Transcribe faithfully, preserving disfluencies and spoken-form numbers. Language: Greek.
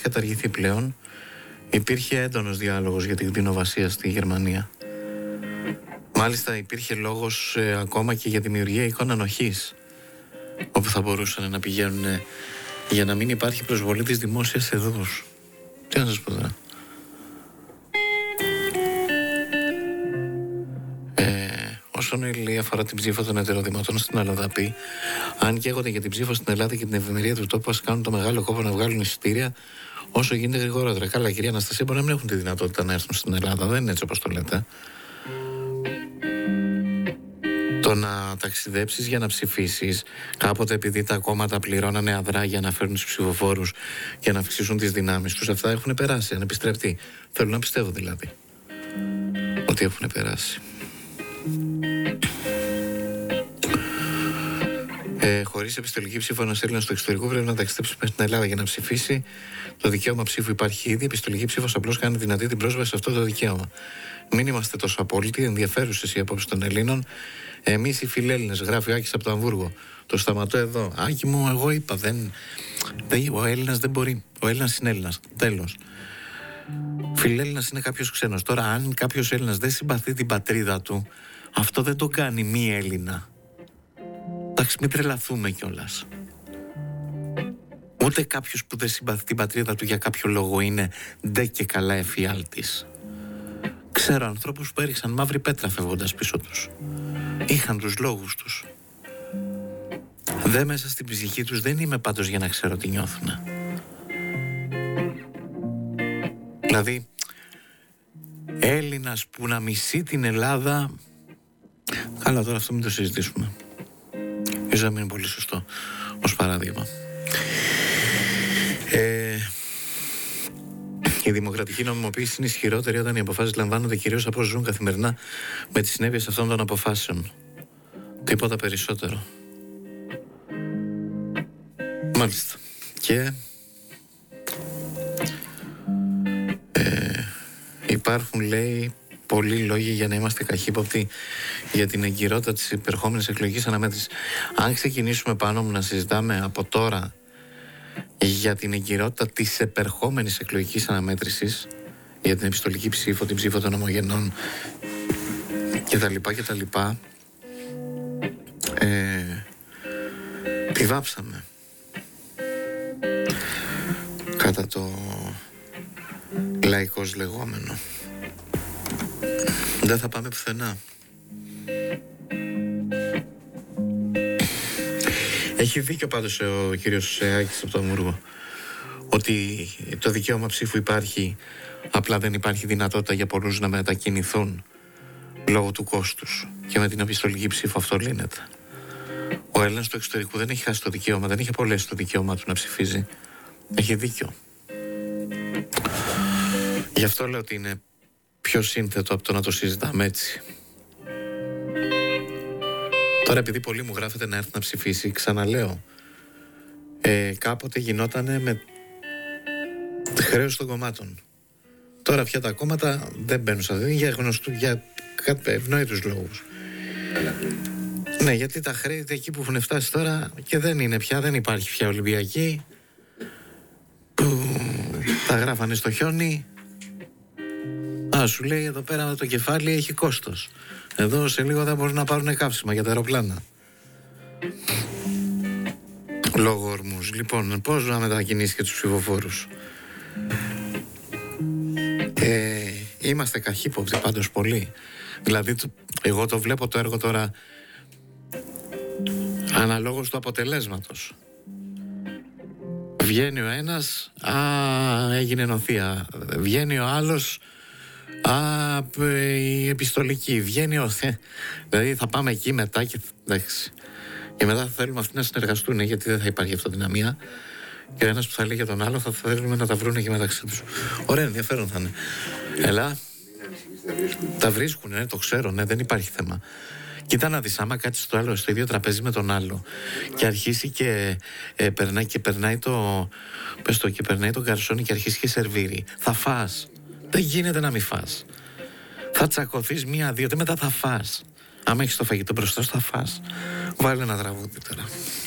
καταργηθεί πλέον. Υπήρχε έντονος διάλογος για την κτηνοβασία στη Γερμανία. Μάλιστα υπήρχε λόγος ε, ακόμα και για δημιουργία εικόνα ανοχής, όπου θα μπορούσαν να πηγαίνουν ε, για να μην υπάρχει προσβολή της δημόσιας εδούς. Τι να σας πω τώρα. Όσον η αφορά την ψήφο των ετεροδημοτών στην Αλλοδαπή, αν καίγονται για την ψήφο στην Ελλάδα και την ευημερία του τόπου, ας κάνουν το μεγάλο κόπο να βγάλουν εισιτήρια όσο γίνεται γρηγορότερα. Καλά, κυρία Αναστασία, μπορεί να μην έχουν τη δυνατότητα να έρθουν στην Ελλάδα, δεν είναι έτσι όπως το λέτε. Το να ταξιδέψεις για να ψηφίσεις, κάποτε επειδή τα κόμματα πληρώνανε αδρά για να φέρουν τους ψηφοφόρους και να αυξήσουν τις δυνάμεις τους, αυτά έχουν περάσει, ανεπιστρεπτεί. Θέλω να πιστεύω δηλαδή ότι έχουν περάσει. Ε, χωρίς επιστολική ψήφο, ένας Έλληνας στο εξωτερικό πρέπει να ταξιδέψει μέσα στην Ελλάδα για να ψηφίσει. Το δικαίωμα ψήφου υπάρχει ήδη. Η επιστολική ψήφος απλώς κάνει δυνατή την πρόσβαση σε αυτό το δικαίωμα. Μην είμαστε τόσο απόλυτοι, ενδιαφέρουσες οι απόψεις των Ελλήνων. Εμείς οι φιλέλληνες, γράφει ο Άκης από το Αμβούργο. Το σταματώ εδώ. Άκη μου, εγώ είπα, δεν, δεν, ο Έλληνας δεν μπορεί. Ο Έλληνας είναι Έλληνας. Τέλος. Φιλέλληνας είναι κάποιος ξένος. Τώρα, αν κάποιος Έλληνας δεν συμπαθεί την πατρίδα του, αυτό δεν το κάνει μη Έλληνα. Εντάξει, μην τρελαθούμε κιόλας. Ούτε κάποιος που δεν συμπαθεί την πατρίδα του για κάποιο λόγο είναι ντε και καλά εφιάλτης. Ξέρω ανθρώπους που έριξαν μαύρη πέτρα φεύγοντας πίσω τους. Είχαν τους λόγους τους. Δε μέσα στην ψυχή τους δεν είμαι πάντως για να ξέρω τι νιώθουνε. Δηλαδή, Έλληνας που να μισεί την Ελλάδα. Καλά, τώρα αυτό μην το συζητήσουμε. Ίσως να μην είναι πολύ σωστό ως παράδειγμα. Ε, η δημοκρατική νομιμοποίηση είναι ισχυρότερη όταν οι αποφάσεις λαμβάνονται κυρίως από όσους ζουν καθημερινά με τις συνέπειες αυτών των αποφάσεων. Τίποτα περισσότερο. Μάλιστα. Και ε, υπάρχουν, λέει, πολλοί λόγοι για να είμαστε καχύποπτοι για την εγκυρότητα της υπερχόμενης εκλογικής αναμέτρησης. Αν ξεκινήσουμε πάνω μου να συζητάμε από τώρα για την εγκυρότητα της επερχόμενης εκλογικής αναμέτρησης, για την επιστολική ψήφο, την ψήφο των ομογενών κτλ. κτλ. Ε, τη βάψαμε κατά το λαϊκός λεγόμενο. Δεν θα πάμε πουθενά. Έχει δίκιο πάντως ο κύριος Άκης από το Αμβούργο ότι το δικαίωμα ψήφου υπάρχει, απλά δεν υπάρχει δυνατότητα για πολλούς να μετακινηθούν λόγω του κόστους, και με την επιστολική ψήφο αυτό λύνεται. Ο Έλληνας του εξωτερικού δεν έχει χάσει το δικαίωμα, δεν έχει απολέσει το δικαίωμα του να ψηφίζει. Έχει δίκιο. Γι' αυτό λέω ότι είναι πιο σύνθετο από το να το συζητάμε έτσι. Τώρα, επειδή πολλοί μου γράφετε να έρθει να ψηφίσει, ξαναλέω, ε, κάποτε γινότανε με χρέος των κομμάτων. Τώρα πια τα κόμματα δεν μπαίνουν σε αυτό, για γνωστού, για ευνόητους λόγους. Ναι, γιατί τα χρέη εκεί που έχουν φτάσει τώρα και δεν είναι πια, δεν υπάρχει πια Ολυμπιακή, που τα γράφανε στο χιόνι. Α, σου λέει εδώ πέρα το κεφάλι έχει κόστος. Εδώ σε λίγο θα μπορούν να πάρουν κάψιμα για τα αεροπλάνα. Λόγω ορμούς. Λοιπόν, πώς να μετακινήσει και τους ψηφοφόρους. Ε, είμαστε καχύποπτοι πάντως πολύ. Δηλαδή, το, εγώ το βλέπω το έργο τώρα αναλόγως του αποτελέσματος. Βγαίνει ο ένας, α, έγινε νοθεία. Βγαίνει ο άλλος, α, η επιστολική. Βγαίνει ο... Δηλαδή θα πάμε εκεί μετά και... Εντάξει. Και μετά θα θέλουμε αυτοί να συνεργαστούν, γιατί δεν θα υπάρχει αυτοδυναμία. Και ο ένας που θα λέει για τον άλλο θα θέλουμε να τα βρούνε και μεταξύ τους. Ωραία, ενδιαφέρον θα είναι. Έλα. Τα βρίσκουν, ναι, το ξέρω, ναι, δεν υπάρχει θέμα. Κοίτα να δεις, άμα κάτσεις στο άλλο, στο ίδιο τραπέζι με τον άλλο και αρχίσει και, ε, περνάει, και περνάει το πες το, και περνάει το γκαρσόνι και αρχίσει και σερβίρει, θα φας. Δεν γίνεται να μην φας. Θα τσακωθείς μία-δύο, μετά θα φας. Άμα έχεις το φαγητό μπροστά σου θα φας. Βάλε ένα τραγούδι τώρα.